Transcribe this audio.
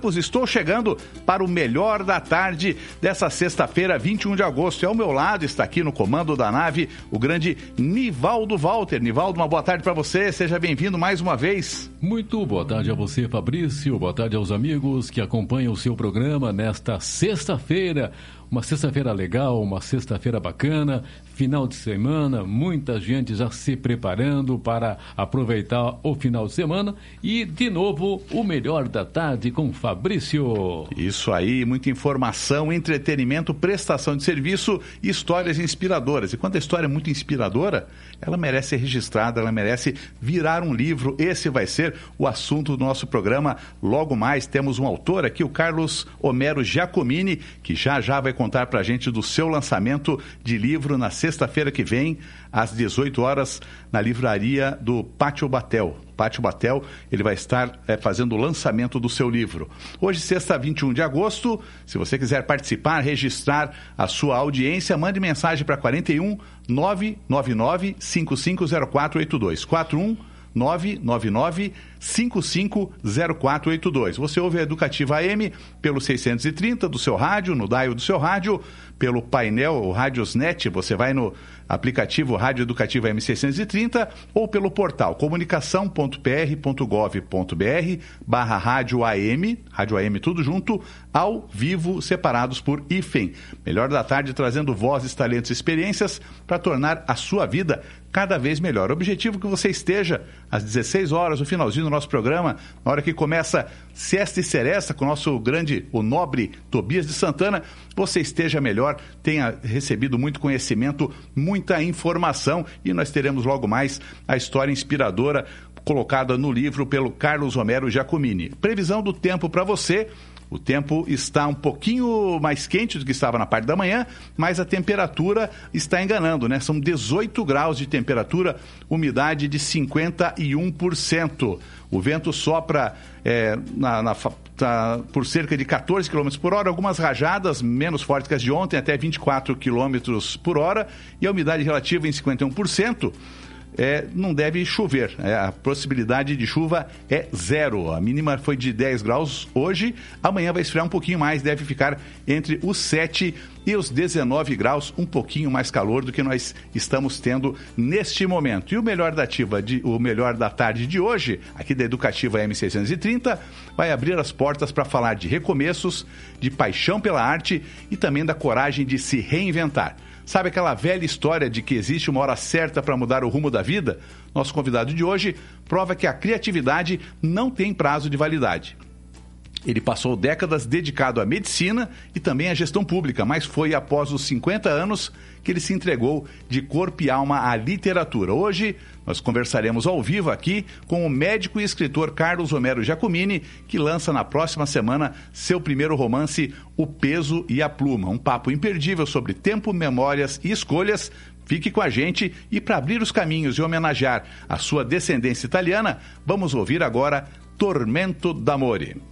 Campos. Estou chegando para o melhor da tarde dessa sexta-feira, 21 de agosto. Ao meu lado está aqui no comando da nave o grande Nivaldo Walter. Nivaldo, uma boa tarde para você. Seja bem-vindo mais uma vez. Muito boa tarde a você, Fabrício. Boa tarde aos amigos que acompanham o seu programa nesta sexta-feira. Uma sexta-feira legal, uma sexta-feira bacana, final de semana, muita gente já se preparando para aproveitar o final de semana e, de novo, o melhor da tarde com Fabrício. Isso aí, muita informação, entretenimento, prestação de serviço e histórias inspiradoras. E quando a história é muito inspiradora, ela merece ser registrada, ela merece virar um livro. Esse vai ser o assunto do nosso programa. Logo mais temos um autor aqui, o Carlos Homero Giacomini, que já vai contar pra gente do seu lançamento de livro na sexta-feira que vem, às 18 horas, na livraria do Pátio Batel. Pátio Batel, ele vai estar fazendo o lançamento do seu livro. Hoje, sexta, 21 de agosto, se você quiser participar, registrar a sua audiência, mande mensagem para 41 999 550482. 41 999-550482. Você ouve a Educativa AM pelo 630 do seu rádio, no dial do seu rádio, pelo painel, o Radiosnet, você vai no aplicativo Rádio Educativa M630 ou pelo portal comunicação.pr.gov.br/rádio AM, rádio AM tudo junto, ao vivo, separados por hífen. Melhor da tarde, trazendo vozes, talentos e experiências para tornar a sua vida cada vez melhor. O objetivo é que você esteja às 16 horas, no finalzinho do nosso programa, na hora que começa Siesta e Seresta, com o nosso grande, o nobre Tobias de Santana, você esteja melhor, tenha recebido muito conhecimento, muita informação, e nós teremos logo mais a história inspiradora colocada no livro pelo Carlos Homero Giacomini. Previsão do tempo para você. O tempo está um pouquinho mais quente do que estava na parte da manhã, mas a temperatura está enganando, né? São 18 graus de temperatura, umidade de 51%. O vento sopra por cerca de 14 km por hora, algumas rajadas menos fortes que as de ontem, até 24 km por hora, e a umidade relativa em 51%. Não deve chover, a possibilidade de chuva é zero. A mínima foi de 10 graus hoje, amanhã vai esfriar um pouquinho mais, deve ficar entre os 7 e os 19 graus, um pouquinho mais calor do que nós estamos tendo neste momento. E o melhor o melhor da tarde de hoje, aqui da Educativa M630, vai abrir as portas para falar de recomeços, de paixão pela arte e também da coragem de se reinventar. Sabe aquela velha história de que existe uma hora certa para mudar o rumo da vida? Nosso convidado de hoje prova que a criatividade não tem prazo de validade. Ele passou décadas dedicado à medicina e também à gestão pública, mas foi após os 50 anos que ele se entregou de corpo e alma à literatura. Hoje, nós conversaremos ao vivo aqui com o médico e escritor Carlos Homero Giacomini, que lança na próxima semana seu primeiro romance, O Peso e a Pluma. Um papo imperdível sobre tempo, memórias e escolhas. Fique com a gente, e para abrir os caminhos e homenagear a sua descendência italiana, vamos ouvir agora Tormento d'Amore.